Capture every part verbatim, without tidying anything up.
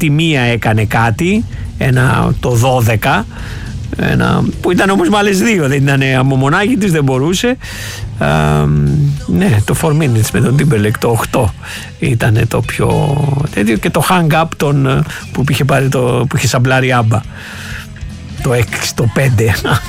τη μία έκανε κάτι, ένα το δώδεκα, ένα, που ήταν όμως με άλλες δύο, δεν ήταν από μονάχη της, δεν μπορούσε. Α, ναι, το four minutes με τον Timberlake, το οκτώ ήταν το πιο τέτοιο, και το hang up τον, που είχε πάρει το, που είχε σαμπλάρει άμπα, το έξι, το πέντε.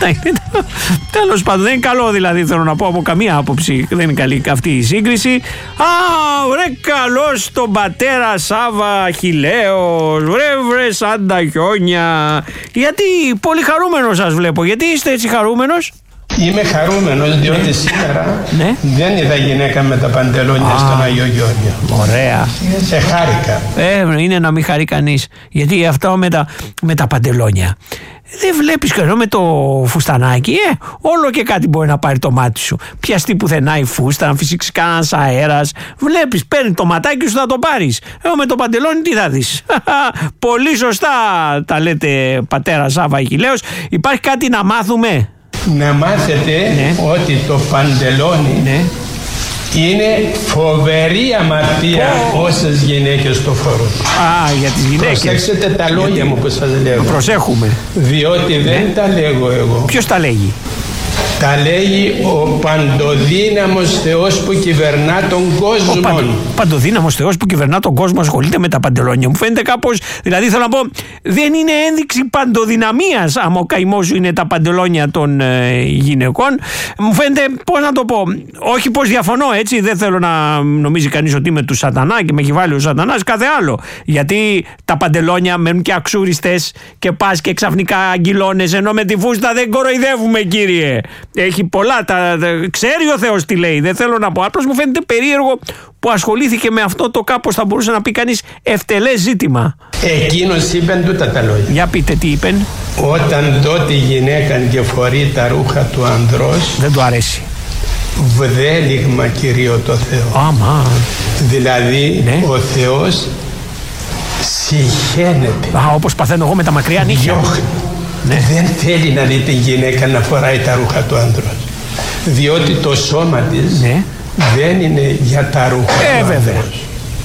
Τέλος πάντων, δεν είναι καλό, δηλαδή, θέλω να πω, από καμία άποψη δεν είναι καλή αυτή η σύγκριση. Α, βρε καλώς τον πατέρα Σάβα Χιλέος, βρε βρε σαν τα χιόνια. Γιατί πολύ χαρούμενος σας βλέπω, γιατί είστε έτσι χαρούμενος? Είμαι χαρούμενος διότι ναι. σήμερα ναι. δεν είδα γυναίκα με τα παντελόνια Α, στον Αγιο Γεώργιο. Ωραία. Σε χάρηκα. Ε, είναι να μην χαρεί κανείς. Γιατί αυτό με τα, με τα παντελόνια δεν βλέπεις, και με το φουστανάκι, ε, όλο και κάτι μπορεί να πάρει το μάτι σου. Πιαστεί πουθενά η φούστα, να φυσήξει κανένας αέρας. Βλέπεις, παίρνει το ματάκι σου, θα το πάρεις. Εγώ με το παντελόνι τι θα δεις? Πολύ σωστά τα λέτε, πατέρα Σάβα Χιλέος. Υπάρχει κάτι να μάθουμε? Να μάθετε ναι. ότι το παντελόνι ναι. είναι φοβερή αμαρτία oh. όσες γυναίκες το φορούν. Α, για τις γυναίκες. Προσέξτε τα λόγια γιατί... μου που σας λέω. Προσέχουμε. Διότι ναι. δεν τα λέγω εγώ. Ποιος τα λέγει? Τα λέγει ο παντοδύναμος Θεός που κυβερνά τον κόσμο. Ο παντο, παντοδύναμος Θεός που κυβερνά τον κόσμο ασχολείται με τα παντελόνια. Μου φαίνεται κάπως, δηλαδή θέλω να πω, δεν είναι ένδειξη παντοδυναμίας άμα ο καημός σου είναι τα παντελόνια των ε, γυναικών. Μου φαίνεται, πώς να το πω, όχι πως διαφωνώ, έτσι, δεν θέλω να νομίζει κανείς ότι είμαι του σατανά και με έχει βάλει ο σατανάς, κάθε άλλο. Γιατί τα παντελόνια μένουν και αξούριστες και πας και ξαφνικά αγκυλώνες, ενώ με τη φούστα δεν κοροϊδεύουμε, κύριε. Έχει πολλά, τα, τα, ξέρει ο Θεός τι λέει, δεν θέλω να πω. Απλώς μου φαίνεται περίεργο που ασχολήθηκε με αυτό το, κάπως θα μπορούσε να πει κανείς, ευτελές ζήτημα. Εκείνος είπεν τούτα τα λόγια. Για πείτε τι είπεν. Όταν δω τη γυναίκα και φορεί τα ρούχα του ανδρός, δεν του αρέσει. Βδέλιγμα Κυρίω το Θεό. Άμα. Δηλαδή ναι. ο Θεός συχαίνεται. Α, όπως παθαίνω εγώ με τα μακριά νύχια. Ναι. Δεν θέλει να δει την γυναίκα να φοράει τα ρούχα του άντρος, διότι το σώμα της ναι. δεν είναι για τα ρούχα ε, του βέβαια. άντρος.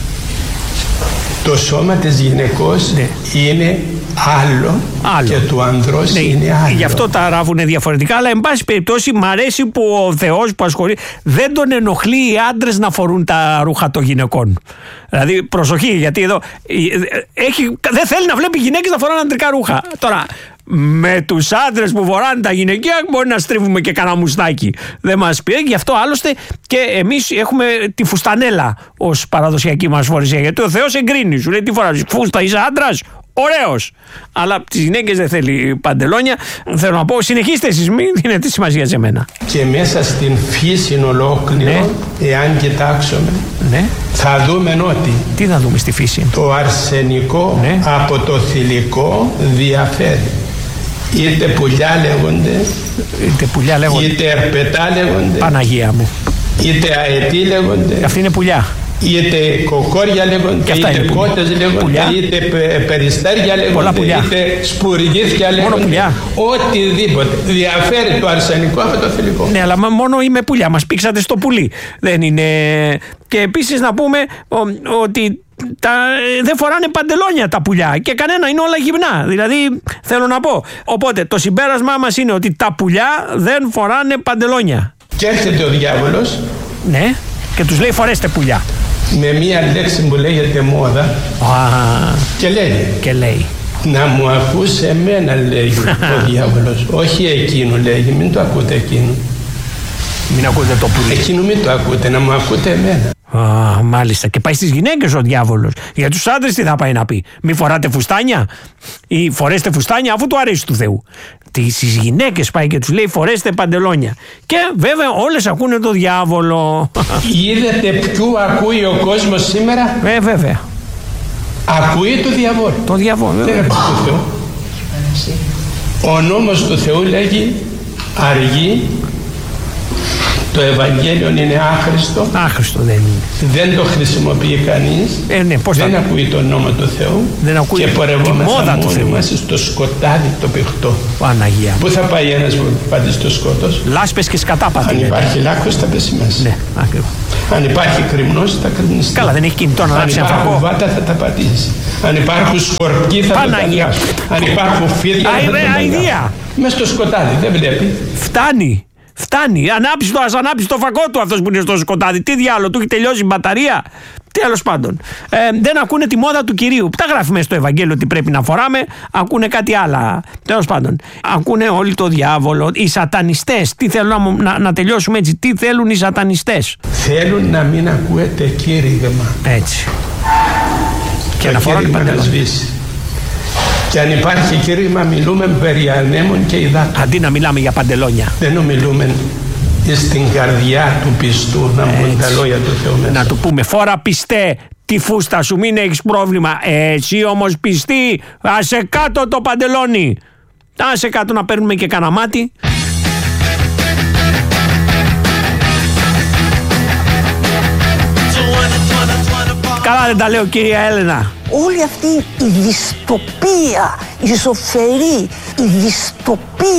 Το σώμα της γυναικός ναι. είναι άλλο, άλλο και του ανδρός ναι. είναι άλλο. Γι' αυτό τα ράβουνε διαφορετικά, αλλά εν πάση περιπτώσει μ' αρέσει που ο Θεός που ασχολεί δεν τον ενοχλεί οι άντρες να φορούν τα ρούχα των γυναικών. Δηλαδή προσοχή, γιατί εδώ έχει, δεν θέλει να βλέπει γυναίκες να φοράνε αντρικά ρούχα. Τώρα με τους άντρες που φοράνε τα γυναικεία μπορεί να στρίβουμε και κανένα μουστάκι. Δεν μας πει, γι' αυτό άλλωστε και εμείς έχουμε τη φουστανέλα ως παραδοσιακή μας φορεσία. Γιατί ο Θεός εγκρίνει, σου λέει τι φοράς, φούστα, είσαι άντρας, ωραίος. Αλλά τις γυναίκες δεν θέλει παντελόνια. Θέλω να πω, συνεχίστε εσείς, μην δίνετε σημασία σε μένα. Και μέσα στην φύση ολόκληρο, ναι. εάν κοιτάξουμε, ναι. θα δούμε ότι τι θα δούμε στη φύση? Το αρσενικό ναι. από το θηλυκό διαφέρει. Είτε πουλιά λέγονται, είτε, πουλιά λέγονται. είτε ερπετά λέγονται, Παναγία μου, είτε αετή λέγονται. Αυτή είναι πουλιά. Είτε κοκόρια λέγονται, είτε κότες λέγονται, πουλιά. είτε περιστέρια λέγονται, είτε σπουργίθια λέγονται. Οτιδήποτε. Διαφέρει το αρσενικό από το θηλυκό. Ναι, αλλά μόνο είμαι πουλιά. Μας πήξατε στο πουλί. Δεν είναι. Και επίσης να πούμε ο, ότι τα, δεν φοράνε παντελόνια τα πουλιά και κανένα, είναι όλα γυμνά. Δηλαδή θέλω να πω. Οπότε το συμπέρασμά μας είναι ότι τα πουλιά δεν φοράνε παντελόνια. Και έρχεται ο διάβολος. Ναι, και τους λέει φορέστε πουλιά. Με μία λέξη που λέγεται μόδα. Α, και λέει. Και λέει. Να μου ακούσει εμένα, λέει ο διάβολος. Όχι εκείνου, λέει. Μην το ακούτε εκείνου. Μην ακούτε το πουλί. Εκείνου μην το ακούτε, να μου ακούτε εμένα. Α, μάλιστα. Και πάει στις γυναίκες ο διάβολος. Για τους άντρες τι θα πάει να πει? Μη φοράτε φουστάνια ή φορέστε φουστάνια αφού του αρέσει του Θεού. Στις γυναίκες πάει και τους λέει φορέστε παντελόνια. Και βέβαια όλες ακούνε το διάβολο. Είδατε ποιου ακούει ο κόσμος σήμερα? Ε, βέβαια. Ακούει το διαβόλου. Το διαβόλου. Δεν ακούει το Θεό. Ο νόμος του Θεού λέγει αργή Το Ευαγγέλιο είναι άχρηστο. Άχρηστο δεν είναι. Δεν το χρησιμοποιεί κανείς. Ε, ναι, πώς δεν θα... ακούει τον νόμο του Θεού. Δεν ακούει και πορευόμεθα μόνοι μας στο σκοτάδι το πηχτό. Παναγία. Πού θα πάει ένας που πάτε στο σκότος? Λάσπες και σκατάπατη. Αν υπάρχει λάκκος θα πέσει μέσα. Ναι, ακριβώς. Αν υπάρχει κρυμνός θα κρυμνιστεί. Καλά, δεν έχει κινητό να αλλάξει αυτό. Αν υπάρχουν βάτα θα τα πατήσει. Αν υπάρχουν σκορπιοί θα Παναγία. τα πατήσει. Αν υπάρχουν φίδια θα τα πατήσει. Μες στο σκοτάδι δεν βλέπει. Φτάνει. Φτάνει. Ανάψει το, ας ανάψει το φακό του αυτός που είναι στο σκοτάδι. Τι διάλογο, του έχει τελειώσει η μπαταρία. Τέλος πάντων. Ε, δεν ακούνε τη μόδα του Κυρίου. Τα γράφει μέσα στο Ευαγγέλιο ότι πρέπει να φοράμε. Ακούνε κάτι άλλα. Τέλος πάντων. Ακούνε όλοι το διάβολο. Οι σατανιστές. Τι θέλουν να, να, να τελειώσουμε έτσι. Τι θέλουν οι σατανιστές? Θέλουν να μην ακούετε κήρυγμα. Έτσι. Και το να φοράνε παντελόνια. Και αν υπάρχει κήρυγμα μιλούμε περί ανέμων και υδάτων. Αντί να μιλάμε για παντελόνια. Δεν ομιλούμε στην καρδιά του πιστού να μπουν τα λόγια του Θεού μέσα. Να του πούμε φορά πιστέ τη φούστα σου, μην έχεις πρόβλημα. Εσύ όμως πιστή, άσε κάτω το παντελόνι. Άσε κάτω να παίρνουμε και κανένα μάτι. Καλά δεν τα λέω κυρία Έλενα. Όλη αυτή η δυστοπία, η ζωφερή, η δυστοπία